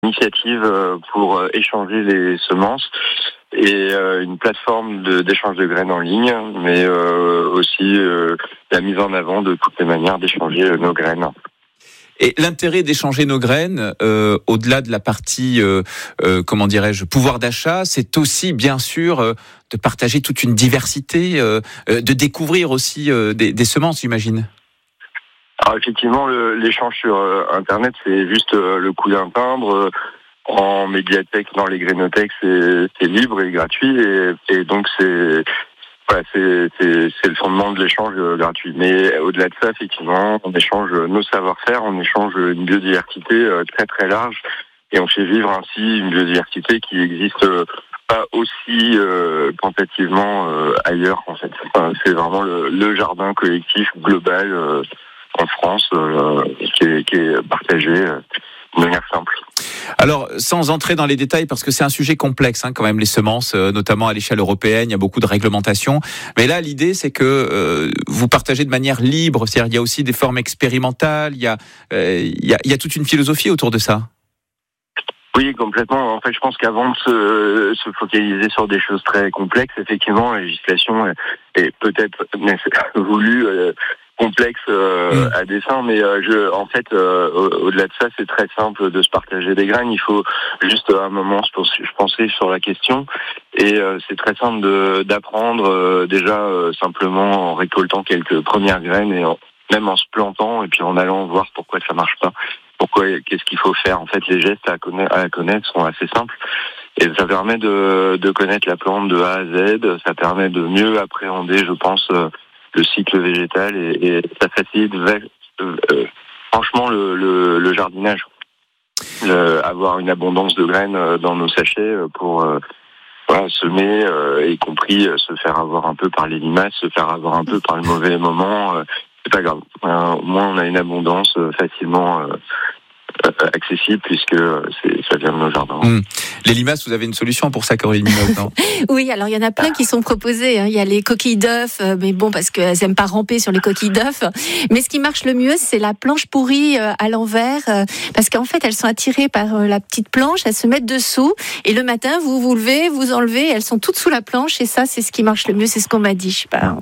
initiative pour échanger les semences et une plateforme d'échange de graines en ligne, mais aussi la mise en avant de toutes les manières d'échanger nos graines. Et l'intérêt d'échanger nos graines, au-delà de la partie, pouvoir d'achat, c'est aussi bien sûr de partager toute une diversité, de découvrir aussi des semences, j'imagine. Alors effectivement, l'échange sur Internet, c'est juste le coup d'un timbre. En médiathèque, dans les grainothèques, c'est libre et gratuit, et donc c'est le fondement de l'échange gratuit. Mais au-delà de ça, effectivement, on échange nos savoir-faire, on échange une biodiversité très très large, et on fait vivre ainsi une biodiversité qui existe pas aussi quantitativement ailleurs, en fait. C'est vraiment le jardin collectif global en France qui est partagé de manière simple. Alors, sans entrer dans les détails, parce que c'est un sujet complexe, quand même, les semences, notamment à l'échelle européenne, il y a beaucoup de réglementations. Mais là, l'idée, c'est que vous partagez de manière libre. C'est-à-dire, il y a aussi des formes expérimentales. Il y a toute une philosophie autour de ça. Oui, complètement. En fait, je pense qu'avant de se focaliser sur des choses très complexes, effectivement, la législation est peut-être voulue complexe à dessein, mais au-delà de ça, c'est très simple de se partager des graines. Il faut juste à un moment se penser sur la question, et c'est très simple d'apprendre déjà simplement en récoltant quelques premières graines et même en se plantant et puis en allant voir pourquoi ça marche pas, qu'est-ce qu'il faut faire. En fait, les gestes à connaître sont assez simples. Et ça permet de connaître la plante de A à Z, ça permet de mieux appréhender, je pense, le cycle végétal, et ça facilite franchement le jardinage. Avoir une abondance de graines dans nos sachets pour semer, y compris se faire avoir un peu par les limaces, se faire avoir un peu par le mauvais moment, c'est pas grave. Au moins on a une abondance facilement accessible, puisque ça vient de nos jardins. Les limaces, vous avez une solution pour ça, Caroline Minoz, non ? Oui, alors il y en a plein qui sont proposés. Il y a les coquilles d'œufs, mais bon, parce qu'elles n'aiment pas ramper sur les coquilles d'œufs. Mais ce qui marche le mieux, c'est la planche pourrie à l'envers, parce qu'en fait, elles sont attirées par la petite planche, elles se mettent dessous, et le matin, vous levez, vous enlevez, elles sont toutes sous la planche, et ça, c'est ce qui marche le mieux, c'est ce qu'on m'a dit. Je sais pas.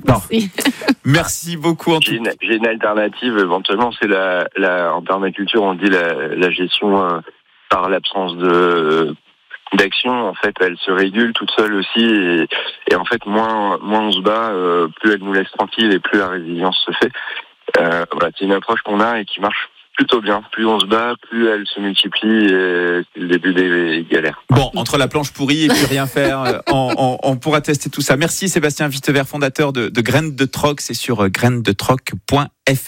Merci beaucoup. J'ai une alternative, éventuellement, c'est en permaculture, on dit la gestion par l'absence d'action. En fait, elle se régule toute seule aussi, et en fait, moins on se bat, plus elle nous laisse tranquille et plus la résilience se fait. C'est une approche qu'on a et qui marche plutôt bien. Plus on se bat, plus elle se multiplie, et c'est le début des galères. Bon, entre la planche pourrie et puis rien faire, on pourra tester tout ça. Merci Sébastien Wittevert, fondateur de Graines de Troc. C'est sur grainesdetroc.fr.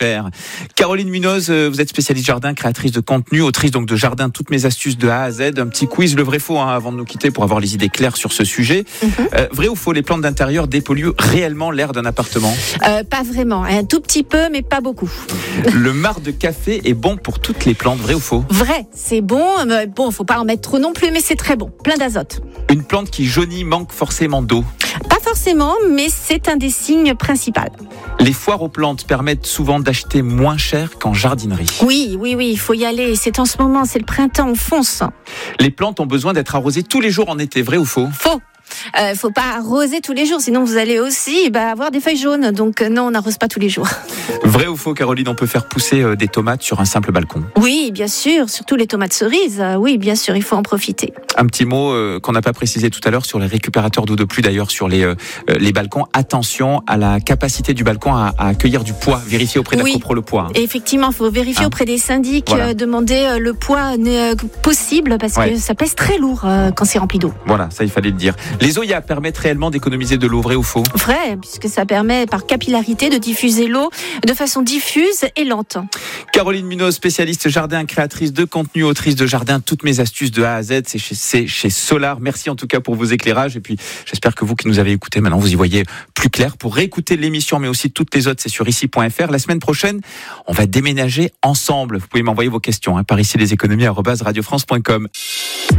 Caroline Minoz, vous êtes spécialiste jardin, créatrice de contenu, autrice donc de Jardin, toutes mes astuces de A à Z. Un petit quiz, le vrai faux, avant de nous quitter, pour avoir les idées claires sur ce sujet. Vrai ou faux, les plantes d'intérieur dépolluent réellement l'air d'un appartement ? Pas vraiment, un tout petit peu, mais pas beaucoup. Le marc de café est bon pour toutes les plantes, vrai ou faux ? Vrai, c'est bon. Bon, faut pas en mettre trop non plus, mais c'est très bon, plein d'azote. Une plante qui jaunit manque forcément d'eau ? Pas forcément, mais c'est un des signes principaux. Les foires aux plantes permettent souvent d'acheter moins cher qu'en jardinerie. Oui, il faut y aller. C'est en ce moment, c'est le printemps, on fonce. Les plantes ont besoin d'être arrosées tous les jours en été, vrai ou faux ? Faux. Faut pas arroser tous les jours, sinon vous allez aussi avoir des feuilles jaunes. Donc non, on n'arrose pas tous les jours. Vrai ou faux, Caroline, on peut faire pousser des tomates sur un simple balcon ? Oui, bien sûr, surtout les tomates cerises. Oui, bien sûr, il faut en profiter. Un petit mot qu'on n'a pas précisé tout à l'heure sur les récupérateurs d'eau de pluie, d'ailleurs sur les balcons. Attention à la capacité du balcon à accueillir du poids. Vérifiez auprès de la copro le poids. Effectivement, il faut vérifier auprès des syndics, demander le poids possible, parce que ça pèse très lourd quand c'est rempli d'eau. Voilà, ça il fallait le dire. Les Oya permettent réellement d'économiser de l'eau, vrai ou faux ? Vrai, puisque ça permet par capillarité de diffuser l'eau de façon diffuse et lente. Caroline Minoz, spécialiste jardin, créatrice de contenu, autrice de Jardin, toutes mes astuces de A à Z, c'est chez Solar. Merci en tout cas pour vos éclairages, et puis j'espère que vous qui nous avez écoutés, maintenant vous y voyez plus clair. Pour réécouter l'émission, mais aussi toutes les autres, c'est sur ici.fr. La semaine prochaine, on va déménager ensemble. Vous pouvez m'envoyer vos questions par ici leséconomies@radiofrance.com.